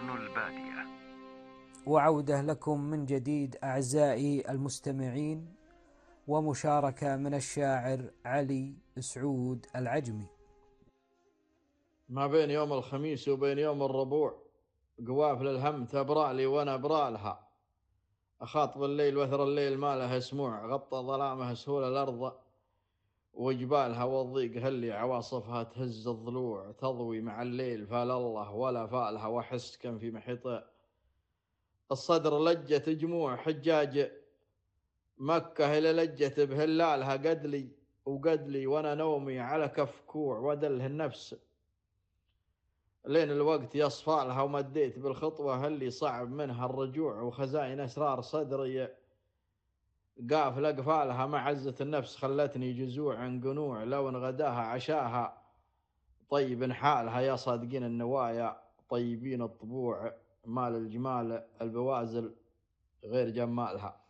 ركن البادية. وعودة لكم من جديد أعزائي المستمعين، ومشاركة من الشاعر علي سعود العجمي. ما بين يوم الخميس وبين يوم الربوع قوافل الهم تبرأ لي وأنا أبرأ لها. أخاطب الليل وثر الليل ما له سموع، غطى ظلامه سهول الأرض وجبالها والضيق هلي عواصفها تهز الضلوع، تضوي مع الليل فال الله ولا فالها، وأحس كم في محيط الصدر لجة جموع حجاج مكة إلى لجة بهلالها قدلي وأنا نومي على كف كوع، ودله النفس لين الوقت يصفى لها، ومديت بالخطوة اللي صعب منها الرجوع، وخزائن أسرار صدري قافل أقفالها مع عزة النفس خلتني جزوع عن قنوع، لو غداها عشاها طيب حالها، يا صادقين النوايا طيبين الطبوع، مال الجمال البوازل غير جمالها.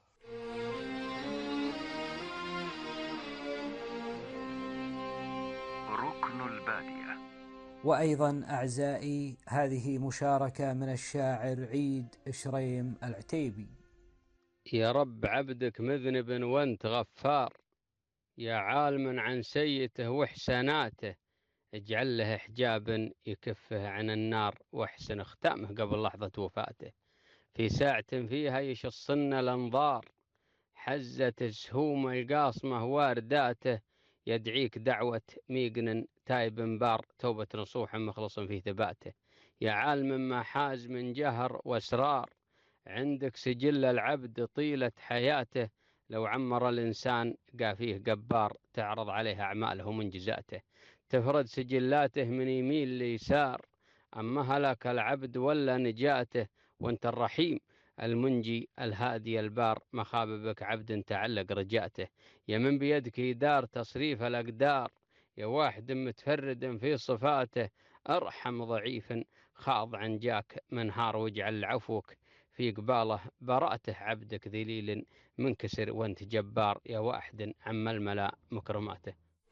ركن البادية. وأيضا أعزائي هذه مشاركة من الشاعر عيد شريم العتيبي. يا رب عبدك مذنب وانت غفار، يا عالم عن سيئته وإحساناته، اجعل له حجابا يكفه عن النار، واحسن ختامه قبل لحظة وفاته. في ساعة فيها يشصن الأنظار، حزت سهوم القاصمة وارداته، يدعيك دعوة ميقن تايب بار، توبة نصوح مخلص في ثباته. يا عالم ما حاز من جهر واسرار، عندك سجل العبد طيلة حياته، لو عمر الإنسان قافيه قبار، تعرض عليه أعماله منجزاته. تفرد سجلاته من يمين ليسار، أما هلك العبد ولا نجاته، وانت الرحيم المنجي الهادي البار، مخاب بك عبد تعلق رجاته. يا من بيدك إدار تصريف الأقدار، يا واحد متفرد في صفاته، أرحم ضعيف خاض عن جاك منهار، واجعل عفوك في قباله براءته، عبدك ذليل منكسر وانت جبار، يا واحد عم الملا مكرماته.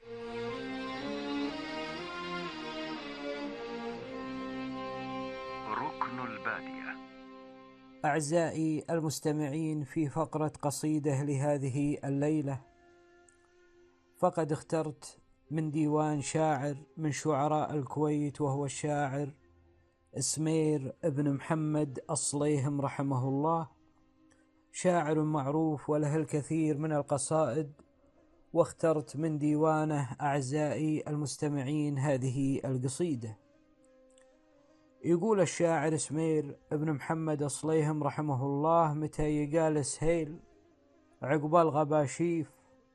ركن البادية. أعزائي المستمعين، في فقرة قصيدة لهذه الليلة، فقد اخترت من ديوان شاعر من شعراء الكويت، وهو الشاعر سمير ابن محمد الصليهم رحمه الله، شاعر معروف وله الكثير من القصائد، واخترت من ديوانه أعزائي المستمعين هذه القصيدة. يقول الشاعر سمير ابن محمد الصليهم رحمه الله: متى يقال سهيل عقب الغباشيف،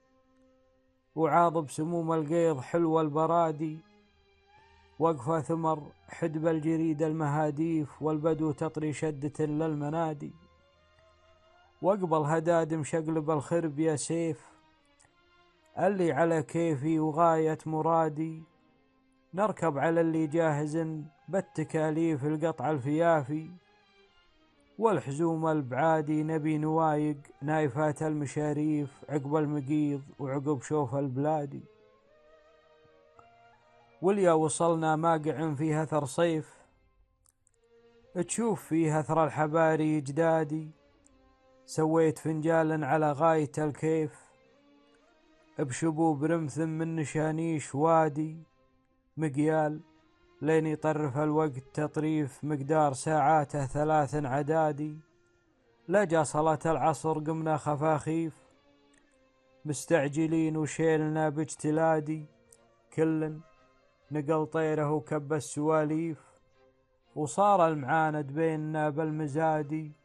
وعاضب سموم القيض حلو البرادي، وقفة ثمر حدب الجريد المهاديف، والبدو تطري شدة للمنادي، واقبل هداد مشقلب الخرب يا سيف، اللي على كيفي وغاية مرادي، نركب على اللي جاهز بالتكاليف، القطع الفيافي والحزوم البعادي، نبي نوايق نايفات المشاريف، عقب المقيض وعقب شوف البلادي، واليا وصلنا ماقع فيها ثر صيف، تشوف فيها اثر الحباري جدادي، سويت فنجالا على غاية الكيف، بشبوب رمث من نشانيش وادي، مقيال لين يطرف الوقت تطريف، مقدار ساعاته 3 عدادي، لجا صلاة العصر قمنا خفاخيف، مستعجلين وشيلنا باجتلادي، كل نقل طيره وكب السواليف، وصار المعاند بيننا بالمزادي،